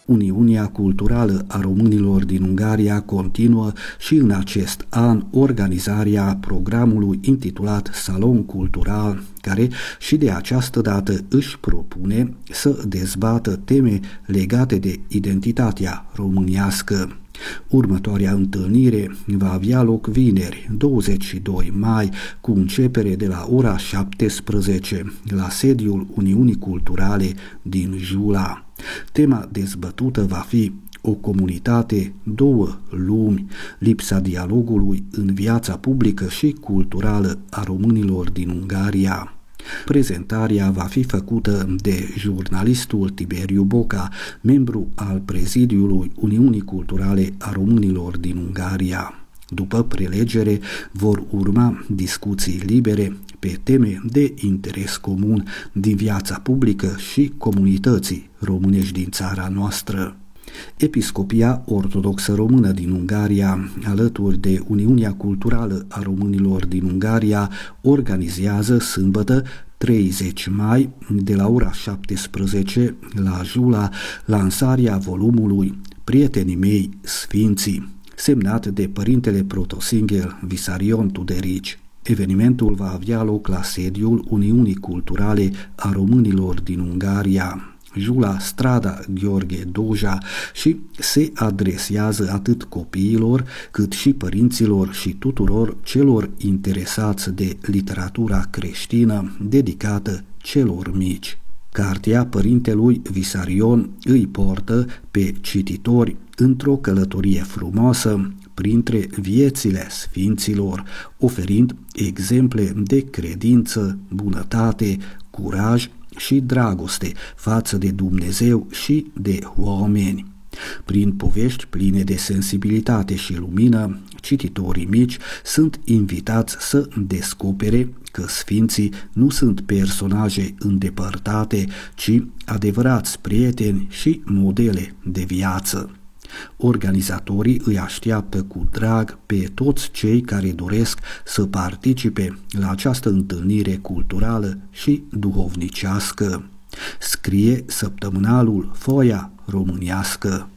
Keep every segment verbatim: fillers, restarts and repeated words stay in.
Uniunea Culturală a Românilor din Ungaria continuă și în acest an organizarea programului intitulat Salon Cultural, care și de această dată își propune să dezbată teme legate de identitatea românească. Următoarea întâlnire va avea loc vineri, douăzeci și doi mai, cu începere de la ora șaptesprezece la sediul Uniunii Culturale din Jula. Tema dezbătută va fi o comunitate, două lumi, lipsa dialogului în viața publică și culturală a românilor din Ungaria. Prezentarea va fi făcută de jurnalistul Tiberiu Boca, membru al prezidiului Uniunii Culturale a Românilor din Ungaria. După prelegere vor urma discuții libere pe teme de interes comun din viața publică și comunității românești din țara noastră. Episcopia Ortodoxă Română din Ungaria, alături de Uniunea Culturală a Românilor din Ungaria, organizează sâmbătă treizeci mai, de la ora șaptesprezece la Jula, lansarea volumului Prietenii mei Sfinții, semnat de părintele protosinghel Visarion Tuderici. Evenimentul va avea loc la sediul Uniunii Culturale a Românilor din Ungaria, Jula, strada Gheorghe Doja, și se adresează atât copiilor, cât și părinților și tuturor celor interesați de literatura creștină dedicată celor mici. Cartea părintelui Visarion îi portă pe cititori într-o călătorie frumoasă printre viețile sfinților, oferind exemple de credință, bunătate, curaj și dragoste față de Dumnezeu și de oameni. Prin povești pline de sensibilitate și lumină, cititorii mici sunt invitați să descopere că sfinții nu sunt personaje îndepărtate, ci adevărați prieteni și modele de viață. Organizatorii îi așteaptă cu drag pe toți cei care doresc să participe la această întâlnire culturală și duhovnicească. Scrie săptămânalul Foaia Românească.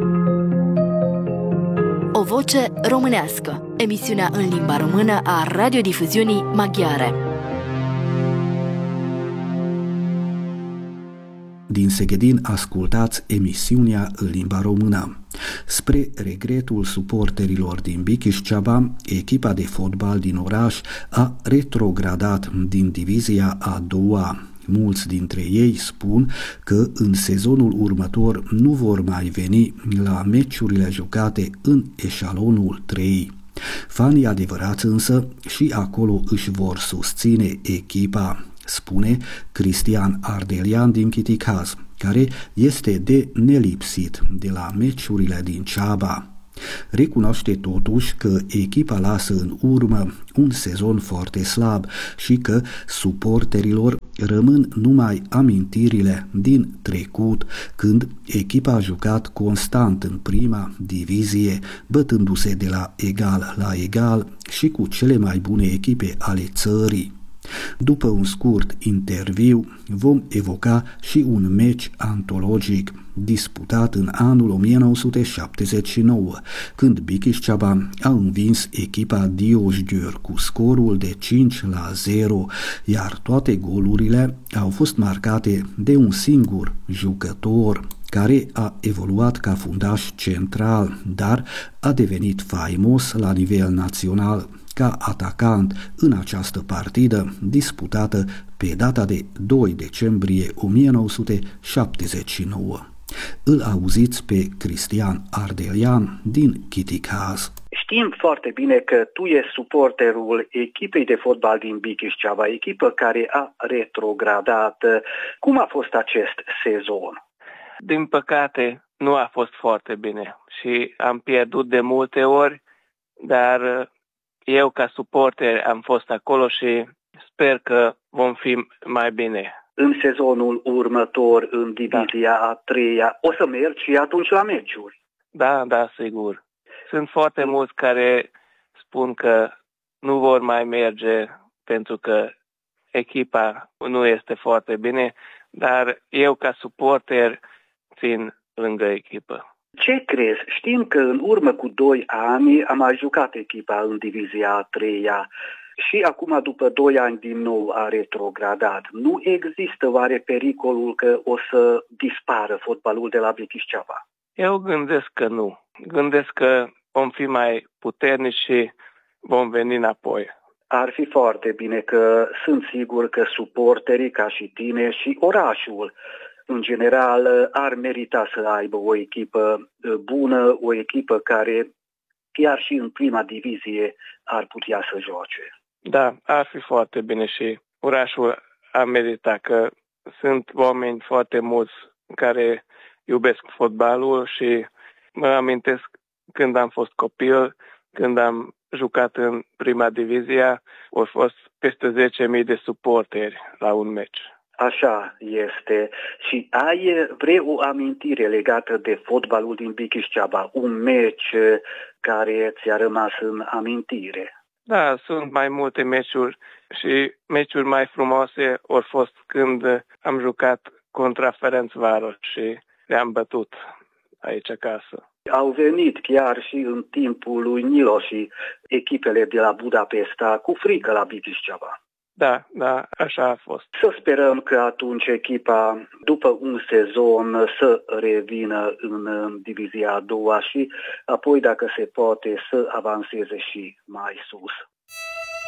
O voce românească, emisiunea în limba română a radiodifuziunii maghiare. Din Seghedin ascultați emisiunea în limba română. Spre regretul suporterilor din Bikișceaba, echipa de fotbal din oraș a retrogradat din divizia a doua. Mulți dintre ei spun că în sezonul următor nu vor mai veni la meciurile jucate în eșalonul trei. Fanii adevărați însă și acolo își vor susține echipa, spune Cristian Ardelian din Chiticaz, care este de nelipsit de la meciurile din Ceaba. Recunoaște totuși că echipa lasă în urmă un sezon foarte slab și că suporterilor rămân numai amintirile din trecut, când echipa a jucat constant în prima divizie, bătându-se de la egal la egal și cu cele mai bune echipe ale țării. După un scurt interviu, vom evoca și un meci antologic disputat în anul o mie nouă sute șaptezeci și nouă, când Bikișceaba a învins echipa Diósgyőr cu scorul de cinci la zero, iar toate golurile au fost marcate de un singur jucător, care a evoluat ca fundaș central, dar a devenit faimos la nivel național ca atacant în această partidă disputată pe data de doi decembrie o mie nouă sute șaptezeci și nouă. Îl auziți pe Cristian Ardelian din Chiticaz. Știm foarte bine că tu ești suporterul echipei de fotbal din Bikișceaba, echipă care a retrogradat. Cum a fost acest sezon? Din păcate, nu a fost foarte bine și am pierdut de multe ori, dar eu ca suporter am fost acolo și sper că vom fi mai bine. În sezonul următor, în divizia da. a treia, o să mergi și atunci la meciuri? Da, da, sigur. Sunt foarte mulți care spun că nu vor mai merge pentru că echipa nu este foarte bine, dar eu ca suporter țin lângă echipă. Ce crezi? Știm că în urmă cu doi ani am mai jucat echipa în divizia a treia și acum după doi ani din nou a retrogradat. Nu există oare pericolul că o să dispară fotbalul de la Bichișceava? Eu gândesc că nu. Gândesc că vom fi mai puternici și vom veni înapoi. Ar fi foarte bine, că sunt sigur că suporterii ca și tine și orașul în general ar merita să aibă o echipă bună, o echipă care chiar și în prima divizie ar putea să joace. Da, ar fi foarte bine și orașul ar merita, că sunt oameni foarte mulți care iubesc fotbalul și mă amintesc când am fost copil, când am jucat în prima divizie, au fost peste zece mii de suporteri la un meci. Așa este. Și ai vrei o amintire legată de fotbalul din Bichișceava, un meci care ți-a rămas în amintire? Da, sunt mai multe meciuri și meciuri mai frumoase au fost când am jucat contra Ferencvaros și le-am bătut aici acasă. Au venit chiar și în timpul lui Nilo și echipele de la Budapesta cu frică la Bichișceava. Da, da, așa a fost. Să sperăm că atunci echipa, după un sezon, să revină în divizia a doua și apoi, dacă se poate, să avanseze și mai sus.